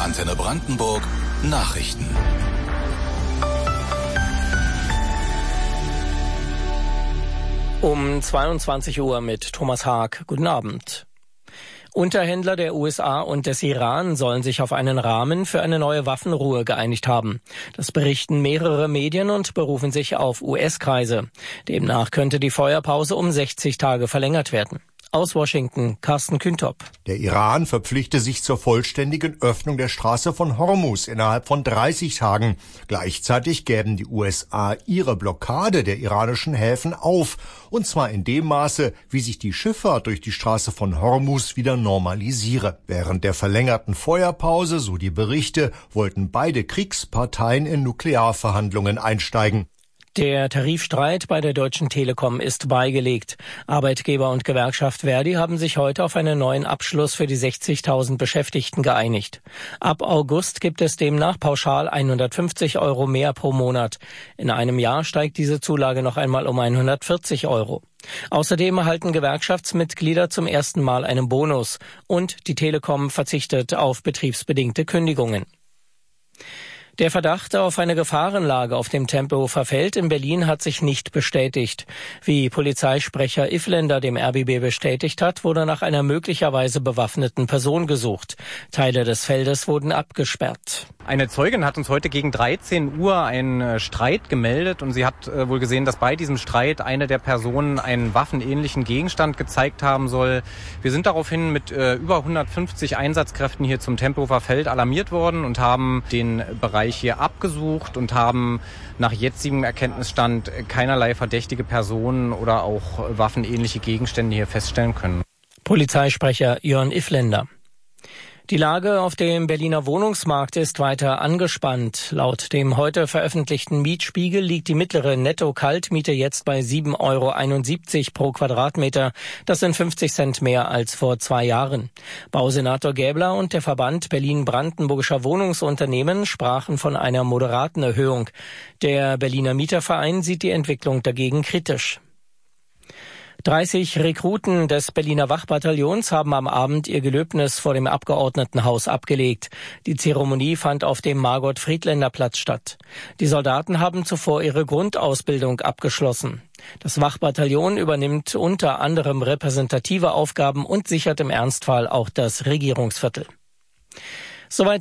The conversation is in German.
Antenne Brandenburg Nachrichten. Um 22 Uhr mit Thomas Haag. Guten Abend. Unterhändler der USA und des Iran sollen sich auf einen Rahmen für eine neue Waffenruhe geeinigt haben. Das berichten mehrere Medien und berufen sich auf US-Kreise. Demnach könnte die Feuerpause um 60 Tage verlängert werden. Aus Washington, Carsten Küntop. Der Iran verpflichte sich zur vollständigen Öffnung der Straße von Hormuz innerhalb von 30 Tagen. Gleichzeitig gäben die USA ihre Blockade der iranischen Häfen auf. Und zwar in dem Maße, wie sich die Schifffahrt durch die Straße von Hormuz wieder normalisiere. Während der verlängerten Feuerpause, so die Berichte, wollten beide Kriegsparteien in Nuklearverhandlungen einsteigen. Der Tarifstreit bei der Deutschen Telekom ist beigelegt. Arbeitgeber und Gewerkschaft Verdi haben sich heute auf einen neuen Abschluss für die 60.000 Beschäftigten geeinigt. Ab August gibt es demnach pauschal 150 € mehr pro Monat. In einem Jahr steigt diese Zulage noch einmal um 140 €. Außerdem erhalten Gewerkschaftsmitglieder zum ersten Mal einen Bonus. Und die Telekom verzichtet auf betriebsbedingte Kündigungen. Der Verdacht auf eine Gefahrenlage auf dem Tempelhofer Feld in Berlin hat sich nicht bestätigt. Wie Polizeisprecher Ifländer dem RBB bestätigt hat, wurde nach einer möglicherweise bewaffneten Person gesucht. Teile des Feldes wurden abgesperrt. Eine Zeugin hat uns heute gegen 13 Uhr einen Streit gemeldet und sie hat wohl gesehen, dass bei diesem Streit eine der Personen einen waffenähnlichen Gegenstand gezeigt haben soll. Wir sind daraufhin mit über 150 Einsatzkräften hier zum Tempelhofer Feld alarmiert worden und haben den Bereich hier abgesucht und haben nach jetzigem Erkenntnisstand keinerlei verdächtige Personen oder auch waffenähnliche Gegenstände hier feststellen können. Polizeisprecher Jörn Ifländer. Die Lage auf dem Berliner Wohnungsmarkt ist weiter angespannt. Laut dem heute veröffentlichten Mietspiegel liegt die mittlere Netto-Kaltmiete jetzt bei 7,71 € pro Quadratmeter. Das sind 50 Cent mehr als vor 2 Jahren. Bausenator Gäbler und der Verband Berlin-Brandenburgischer Wohnungsunternehmen sprachen von einer moderaten Erhöhung. Der Berliner Mieterverein sieht die Entwicklung dagegen kritisch. 30 Rekruten des Berliner Wachbataillons haben am Abend ihr Gelöbnis vor dem Abgeordnetenhaus abgelegt. Die Zeremonie fand auf dem Margot-Friedländer-Platz statt. Die Soldaten haben zuvor ihre Grundausbildung abgeschlossen. Das Wachbataillon übernimmt unter anderem repräsentative Aufgaben und sichert im Ernstfall auch das Regierungsviertel. Soweit